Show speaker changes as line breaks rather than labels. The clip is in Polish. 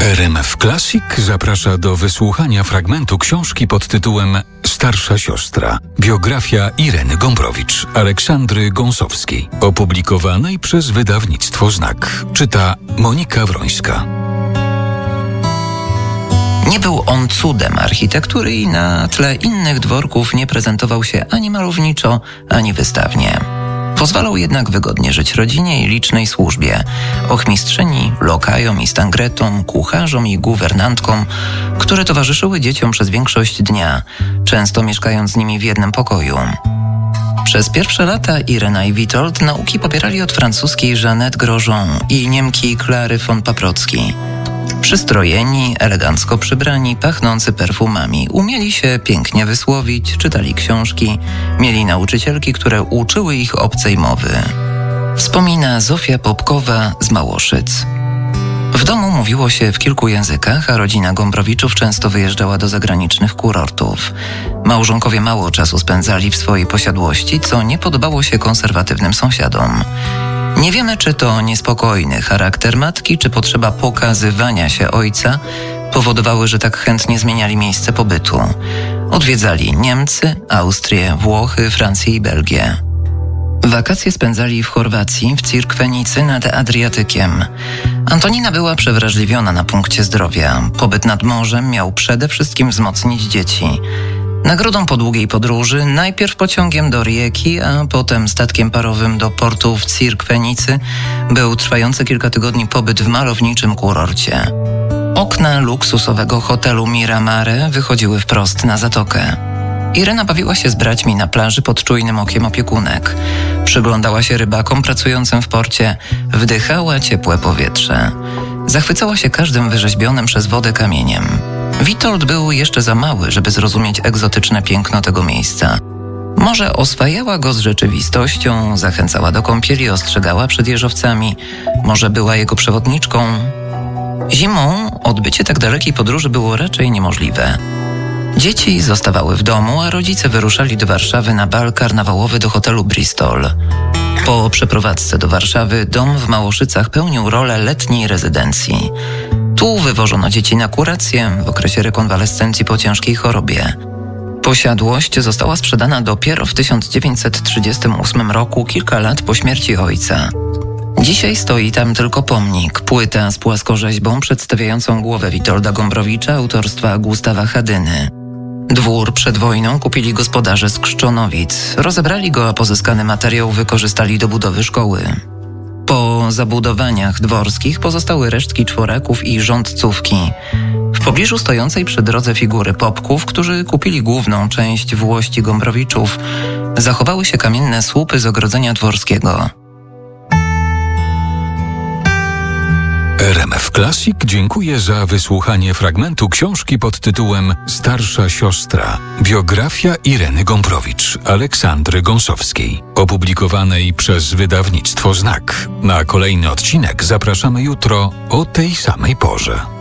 RMF Classic zaprasza do wysłuchania fragmentu książki pod tytułem Starsza siostra. Biografia Ireny Gombrowicz, Aleksandry Gąsowskiej, opublikowanej przez wydawnictwo Znak. Czyta Monika Wrońska.
Nie był on cudem architektury i na tle innych dworków nie prezentował się ani malowniczo, ani wystawnie. Pozwalał jednak wygodnie żyć rodzinie i licznej służbie, ochmistrzyni, lokajom i stangretom, kucharzom i guwernantkom, które towarzyszyły dzieciom przez większość dnia, często mieszkając z nimi w jednym pokoju. Przez pierwsze lata Irena i Witold nauki pobierali od francuskiej Jeannette Grosjean i Niemki Klary von Paprocki. Przystrojeni, elegancko przybrani, pachnący perfumami, umieli się pięknie wysłowić, czytali książki, mieli nauczycielki, które uczyły ich obcej mowy. Wspomina Zofia Popkowa z Małoszyc. W domu mówiło się w kilku językach, a rodzina Gombrowiczów często wyjeżdżała do zagranicznych kurortów. Małżonkowie mało czasu spędzali w swojej posiadłości, co nie podobało się konserwatywnym sąsiadom. Nie wiemy, czy to niespokojny charakter matki, czy potrzeba pokazywania się ojca powodowały, że tak chętnie zmieniali miejsce pobytu. Odwiedzali Niemcy, Austrię, Włochy, Francję i Belgię. Wakacje spędzali w Chorwacji, w Cirkwenicy nad Adriatykiem. Antonina była przewrażliwiona na punkcie zdrowia. Pobyt nad morzem miał przede wszystkim wzmocnić dzieci. Nagrodą po długiej podróży, najpierw pociągiem do Rijeki, a potem statkiem parowym do portu w Cirkwenicy, był trwający kilka tygodni pobyt w malowniczym kurorcie. Okna luksusowego hotelu Miramare wychodziły wprost na zatokę. Irena bawiła się z braćmi na plaży pod czujnym okiem opiekunek. Przyglądała się rybakom pracującym w porcie, wdychała ciepłe powietrze. Zachwycała się każdym wyrzeźbionym przez wodę kamieniem. Witold był jeszcze za mały, żeby zrozumieć egzotyczne piękno tego miejsca. Może oswajała go z rzeczywistością, zachęcała do kąpieli, ostrzegała przed jeżowcami. Może była jego przewodniczką. Zimą odbycie tak dalekiej podróży było raczej niemożliwe. Dzieci zostawały w domu, a rodzice wyruszali do Warszawy na bal karnawałowy do hotelu Bristol. Po przeprowadzce do Warszawy dom w Małoszycach pełnił rolę letniej rezydencji. Tu wywożono dzieci na kurację w okresie rekonwalescencji po ciężkiej chorobie. Posiadłość została sprzedana dopiero w 1938 roku, kilka lat po śmierci ojca. Dzisiaj stoi tam tylko pomnik, płyta z płaskorzeźbą przedstawiającą głowę Witolda Gombrowicza autorstwa Gustawa Hadyny. Dwór przed wojną kupili gospodarze z Krzczonowic. Rozebrali go, a pozyskany materiał wykorzystali do budowy szkoły. Po zabudowaniach dworskich pozostały resztki czworaków i rządcówki. W pobliżu stojącej przy drodze figury Popków, którzy kupili główną część włości Gombrowiczów, zachowały się kamienne słupy z ogrodzenia dworskiego.
RMF Classic dziękuję za wysłuchanie fragmentu książki pod tytułem Starsza siostra. Biografia Ireny Gombrowicz, Aleksandry Gąsowskiej, opublikowanej przez wydawnictwo Znak. Na kolejny odcinek zapraszamy jutro o tej samej porze.